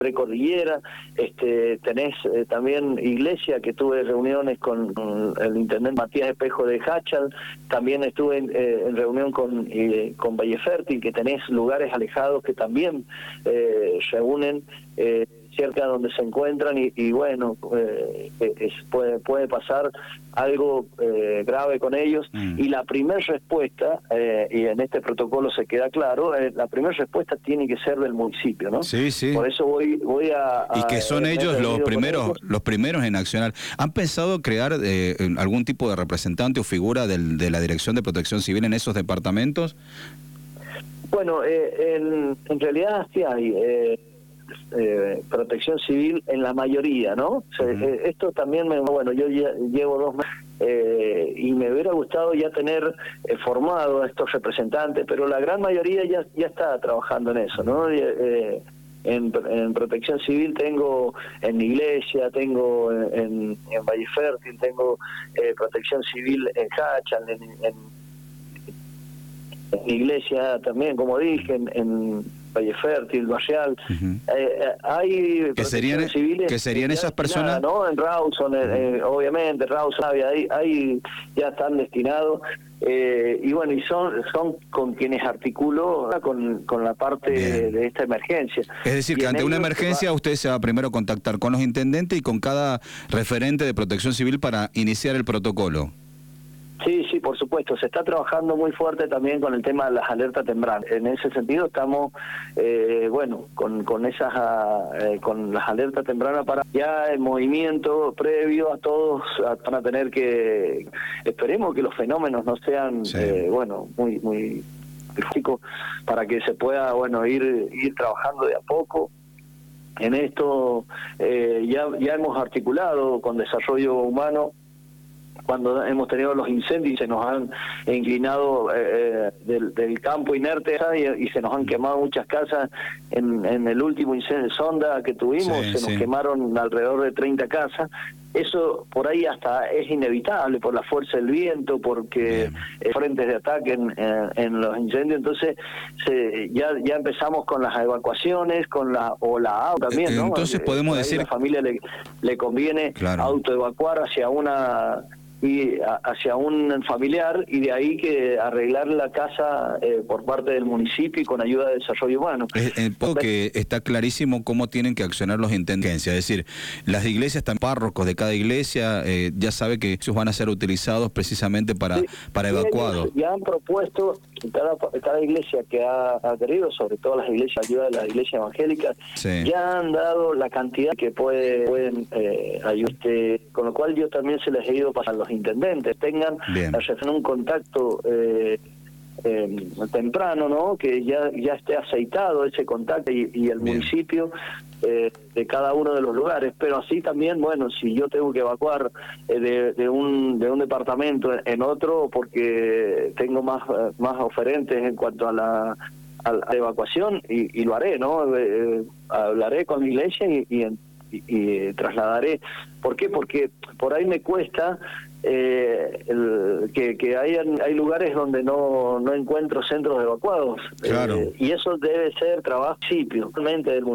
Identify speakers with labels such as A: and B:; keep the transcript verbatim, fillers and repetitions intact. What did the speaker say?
A: precordillera, este, tenés eh, también Iglesia, que tuve reuniones con, con el intendente Matías Espejo de Hachal, también estuve en, eh, en reunión con, eh, con Valle Fértil, que tenés lugares alejados que también eh, reúnen eh, cerca donde se encuentran y, y bueno, eh, es, puede, puede pasar algo eh, grave con ellos. Mm. Y la primera respuesta, eh, y en este protocolo se queda claro, eh, la primera respuesta tiene que ser del municipio, ¿no?
B: Sí, sí.
A: Por eso voy, voy a... a
B: y que son ellos los primeros los primeros en accionar. ¿Han pensado crear eh, algún tipo de representante o figura del, de la Dirección de Protección Civil en esos departamentos?
A: Bueno, eh, en, en realidad sí hay... Eh, Eh, protección civil en la mayoría, ¿no? O sea, uh-huh. eh, esto también, me, bueno, yo ya llevo dos meses eh, y me hubiera gustado ya tener eh, formado a estos representantes, pero la gran mayoría ya ya está trabajando en eso, ¿no? Eh, en, en protección civil tengo en Iglesia, tengo en, en Valle Fértil, tengo eh, protección civil en Hachal, en, en, en Iglesia también, como dije, en, en Valle Fértil, Barrial, uh-huh. eh, hay
B: que serían civiles que serían que esas personas,
A: ¿no? En Rawson, uh-huh. eh, obviamente Rawson, ahí, ahí ya están destinados eh, y bueno, y son son con quienes articulo con, con la parte de, de esta emergencia.
B: Es decir, y que ante una emergencia va... usted se va primero a contactar con los intendentes y con cada referente de protección civil para iniciar el protocolo.
A: Sí, sí, por supuesto. Se está trabajando muy fuerte también con el tema de las alertas tempranas. En ese sentido estamos, eh, bueno, con, con esas, eh, con las alertas tempranas para ya el movimiento previo a todos van a tener que, esperemos que los fenómenos no sean, sí. eh, bueno, muy, muy drásticos para que se pueda, bueno, ir, ir trabajando de a poco. En esto eh, ya, ya hemos articulado con desarrollo humano. Cuando hemos tenido los incendios, se nos han inclinado eh, del, del campo inerte y, y se nos han quemado muchas casas. En, en el último incendio de Sonda que tuvimos, sí, se nos sí. quemaron alrededor de treinta casas. Eso por ahí hasta es inevitable por la fuerza del viento, porque eh, frentes de ataque en, en, en los incendios. Entonces se, ya ya empezamos con las evacuaciones, con la o la auto también, ¿no?
B: Entonces podemos decir
A: a la familia le, le conviene claro. autoevacuar hacia una y hacia un familiar y de ahí que arreglar la casa eh, por parte del municipio y con ayuda de desarrollo humano.
B: Es, eh, que está clarísimo cómo tienen que accionar los intendentes, es decir, las iglesias están párrocos de cada iglesia, eh, ya sabe que esos van a ser utilizados precisamente para, sí, para evacuados.
A: Ya han propuesto, cada, cada iglesia que ha adherido, sobre todo las iglesias, ayuda de las iglesias evangélicas, sí. ya han dado la cantidad que puede, pueden eh, ayudar, con lo cual yo también se les he ido pasando a los intendentes, tengan un contacto eh, eh, temprano, ¿no? Que ya ya esté aceitado ese contacto y, y el Bien. municipio eh, de cada uno de los lugares, pero así también, bueno, si yo tengo que evacuar eh, de, de un de un departamento en otro porque tengo más más oferentes en cuanto a la a la evacuación y, y lo haré, ¿no? Eh, hablaré con la iglesia y, y, y, y trasladaré. ¿Por qué? Porque por ahí me cuesta eh, el, que, que hay, hay lugares donde no, no encuentro centros evacuados.
B: Claro.
A: Eh, y eso debe ser trabajo principio, realmente del municipio.